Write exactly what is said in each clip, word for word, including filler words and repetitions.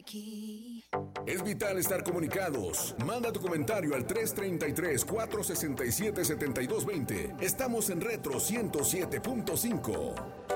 aquí. Es vital estar comunicados. Manda tu comentario al tres treinta y tres, cuatrocientos sesenta y siete, setenta y dos veinte. Estamos en Retro ciento siete punto cinco.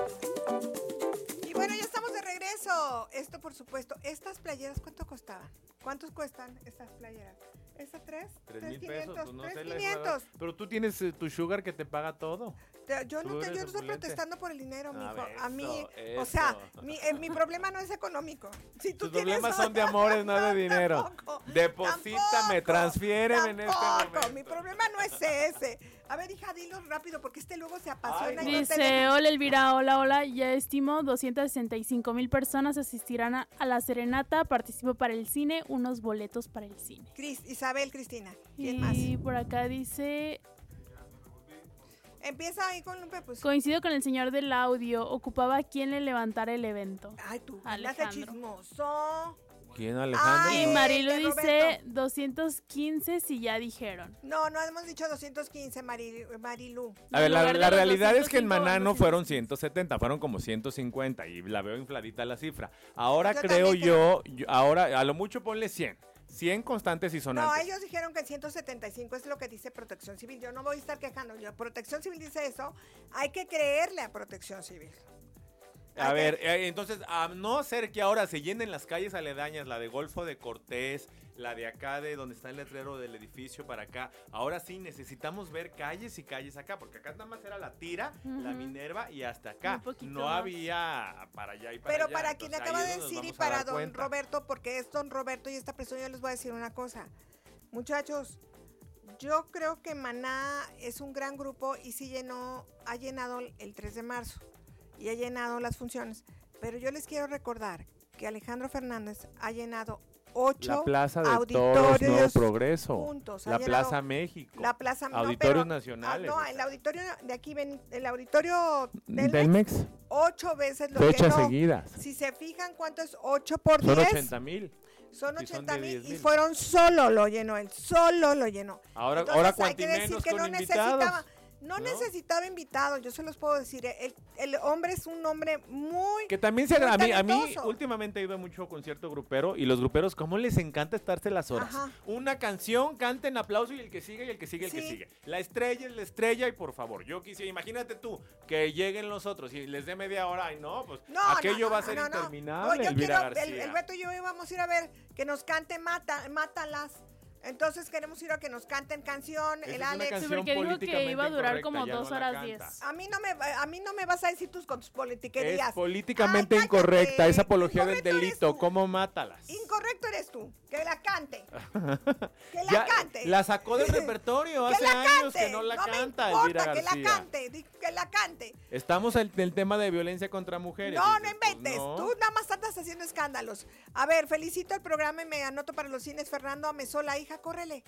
Y bueno, ya estamos de regreso. Esto, por supuesto, estas playeras, ¿cuánto costaban? ¿Cuántos cuestan estas playeras? ¿Estas tres? Tres mil pesos, pues no sé. quinientos. Pero tú tienes eh, tu sugar que te paga todo. Te- Yo no, Tú te, eres yo no estoy opulente. protestando por el dinero, mijo. ver, A mí, eso, o sea, eso. mi, eh, mi problema no es económico. Si tú Tus tienes problemas otro- son de amores, no de dinero. Tampoco, Deposítame, tampoco, transfiéreme en este tampoco. momento. Mi problema no es ese. A ver, hija, dilo rápido, porque este luego se apasiona. Ay, y no. no te Dice, deja. hola Elvira, hola, hola, ya estimo doscientas sesenta y cinco mil personas asistirán a, a la serenata, participo para el cine, unos boletos para el cine. Cris, Isabel, Cristina. ¿Quién más? Y por acá dice, Empieza ahí con Lupe, pues. coincido con el señor del audio, ocupaba a quien le levantara el evento. Ay, tú, hace Alejandro. chismoso. ¿Quién, Alejandro? Ay, Y Marilu este dice Roberto. doscientos quince si ya dijeron. No, no hemos dicho doscientos quince, Mari, Marilu. A ver, En la, lugar de la los realidad es que en doscientos cinco, Maná no doscientos fueron quince. ciento setenta, fueron como ciento cincuenta y la veo infladita la cifra. Ahora Yo creo también yo, yo- ahora a lo mucho ponle cien. cien constantes y No, sonantes. ellos dijeron que ciento setenta y cinco es lo que dice Protección Civil. Yo no voy a estar quejando. Yo, Protección Civil dice eso. Hay que creerle a Protección Civil. A Hay ver, que- eh, entonces, a no ser que ahora se llenen las calles aledañas, la de Golfo de Cortés, la de acá de donde está el letrero del edificio para acá, ahora sí necesitamos ver calles y calles acá, porque acá nada más era la Tira, la Ujú. Minerva y hasta acá. Un poquito No más. había para allá y para Pero allá. para quien Entonces, acaba ahí de es donde decir y nos vamos a para dar don cuenta. Roberto, porque es don Roberto y esta persona, yo les voy a decir una cosa. Muchachos, yo creo que Maná es un gran grupo y sí llenó, ha llenado el tres de marzo y ha llenado las funciones. Pero yo les quiero recordar que Alejandro Fernández ha llenado ocho La Plaza de Toros, auditorios Nuevo Progreso, juntos. Ha la llenado Plaza México, La Plaza no, Auditorios pero- Nacionales. ah, no, o el sea, auditorio de aquí, ven, el auditorio Telmex, Telmex, ocho veces lo fechas llenó. seguidas. Si se fijan cuánto es ocho por Son diez, ochenta mil. son si son ochenta de mil diez y mil. fueron solo lo llenó él, solo lo llenó. Ahora, Entonces, ahora hay cuanti que decir menos que con no invitados. necesitaba, no, ¿no? necesitaba invitados, yo se los puedo decir, el, el hombre es un hombre muy Que también se muy agra- a mí, a mí talentoso. últimamente he ido a mucho concierto grupero y los gruperos, ¿cómo les encanta estarse las horas? Ajá. Una canción, canten, aplauso y el que sigue y el que sigue, el que Sí. sigue. La estrella es la estrella y por favor, yo quisiera, imagínate tú, que lleguen los otros y les dé media hora, y no, pues No, aquello no, no, va a ser no, no. interminable, No, yo Elvira quiero- García. El, el Beto y yo íbamos a ir a ver que nos cante Mata, Mátalas. Entonces queremos ir a que nos canten canción, Esa el es una Alex. canción Sí, porque dijo que políticamente iba a durar incorrecta, como ya dos no la horas canta. diez. A mí no me a mí no me vas a decir tus con tus politiquerías. Es políticamente Ay, cállate. incorrecta, es apología del Incorrecto eres delito, tú. ¿cómo mátalas? Incorrecto eres tú. Que la cante. Que la Ya, cante. La sacó del repertorio que hace la años cante. que no la no canta, me importa, Elvira que García. la cante, di- que la cante. Estamos en el tema de violencia contra mujeres. No, no dices, pues, inventes. no. Tú nada más andas haciendo escándalos. A ver, felicito el programa y me anoto para los cines. Fernando Amezola, hija, córrele.